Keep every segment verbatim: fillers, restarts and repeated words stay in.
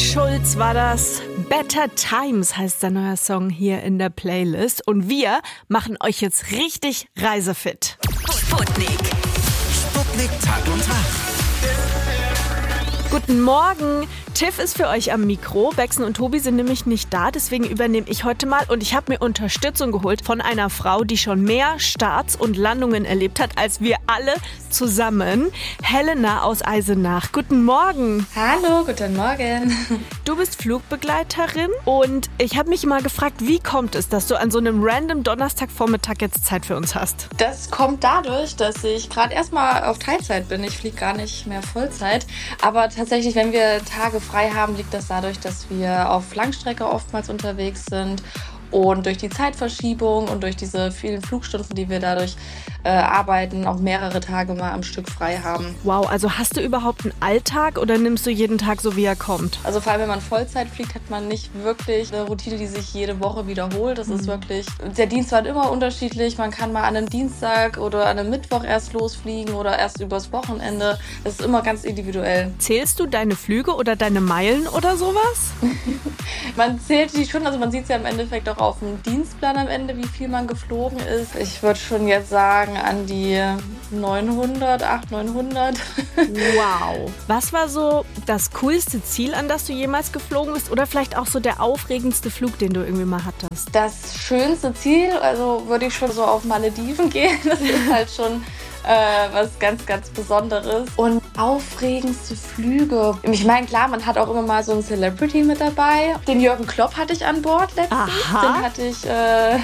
Schulz war das. Better Times heißt der neue Song hier in der Playlist. Und wir machen euch jetzt richtig reisefit. Sputnik. Sputnik Tag und Tag. Guten Morgen. Tiff ist für euch am Mikro. Bexen und Tobi sind nämlich nicht da, deswegen übernehme ich heute mal. Und ich habe mir Unterstützung geholt von einer Frau, die schon mehr Starts und Landungen erlebt hat, als wir alle zusammen. Helena aus Eisenach. Guten Morgen. Hallo, guten Morgen. Du bist Flugbegleiterin und ich habe mich mal gefragt, wie kommt es, dass du an so einem random Donnerstagvormittag jetzt Zeit für uns hast? Das kommt dadurch, dass ich gerade erstmal auf Teilzeit bin. Ich fliege gar nicht mehr Vollzeit. Aber tatsächlich, wenn wir Tage frei haben, liegt das dadurch, dass wir auf Langstrecke oftmals unterwegs sind. Und durch die Zeitverschiebung und durch diese vielen Flugstunden, die wir dadurch äh, arbeiten, auch mehrere Tage mal am Stück frei haben. Wow, also hast du überhaupt einen Alltag oder nimmst du jeden Tag so, wie er kommt? Also vor allem, wenn man Vollzeit fliegt, hat man nicht wirklich eine Routine, die sich jede Woche wiederholt. Das mhm. ist wirklich, der Dienst war immer unterschiedlich. Man kann mal an einem Dienstag oder an einem Mittwoch erst losfliegen oder erst übers Wochenende. Das ist immer ganz individuell. Zählst du deine Flüge oder deine Meilen oder sowas? Man zählt die schon, also man sieht es ja im Endeffekt auch auf dem Dienstplan am Ende, wie viel man geflogen ist. Ich würde schon jetzt sagen, an die neunhundert, achthundert, neunhundert. Wow. Was war so das coolste Ziel, an das du jemals geflogen bist? Oder vielleicht auch so der aufregendste Flug, den du irgendwie mal hattest? Das schönste Ziel, also würde ich schon so auf Malediven gehen. Das ist halt schon äh, was ganz, ganz Besonderes. Und aufregendste Flüge. Ich meine, klar, man hat auch immer mal so einen Celebrity mit dabei. Den Jürgen Klopp hatte ich an Bord letztens. Aha. Den hatte ich äh,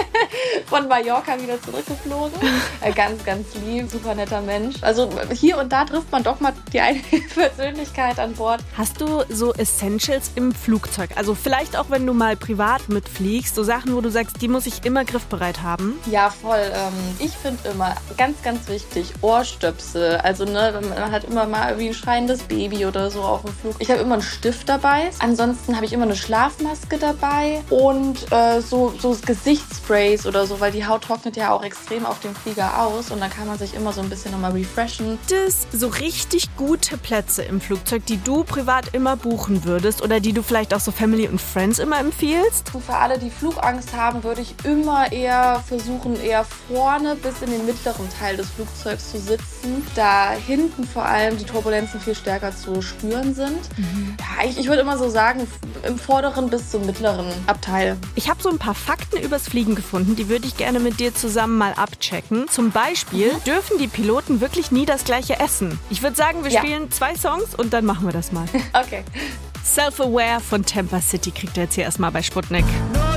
von Mallorca wieder zurückgeflogen. Äh, ganz, ganz lieb, super netter Mensch. Also hier und da trifft man doch mal die eine Persönlichkeit an Bord. Hast du so Essentials im Flugzeug? Also vielleicht auch, wenn du mal privat mitfliegst, so Sachen, wo du sagst, die muss ich immer griffbereit haben? Ja, voll. Ähm, ich finde immer ganz, ganz wichtig, Ohrstöpsel. Also ne, man hat immer mal irgendwie ein schreiendes Baby oder so auf dem Flug. Ich habe immer einen Stift dabei. Ansonsten habe ich immer eine Schlafmaske dabei und äh, so, so Gesichtssprays oder so, weil die Haut trocknet ja auch extrem auf dem Flieger aus und dann kann man sich immer so ein bisschen nochmal refreshen. Das so richtig gute Plätze im Flugzeug, die du privat immer buchen würdest oder die du vielleicht auch so Family und Friends immer empfiehlst? Und für alle, die Flugangst haben, würde ich immer eher versuchen, eher vorne bis in den mittleren Teil des Flugzeugs zu sitzen, da hinten vor allem die Turbulenzen viel stärker zu spüren sind. Mhm. Ja, ich, ich würde immer so sagen, im vorderen bis zum mittleren Abteil. Ich habe so ein paar Fakten übers Fliegen gefunden, die würde ich gerne mit dir zusammen mal abchecken. Zum Beispiel mhm. dürfen die Piloten wirklich nie das gleiche essen. Ich würde sagen, wir ja. spielen zwei Songs und dann machen wir das mal. Okay. Self-Aware von Temper City kriegt ihr jetzt hier erstmal bei Sputnik.